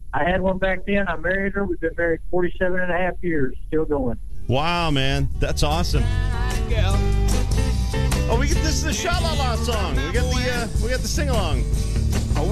I had one back then. I married her. We've been married 47 and a half years, still going. Wow, man. That's awesome. Oh, this is the Sha La La song. We got the sing along.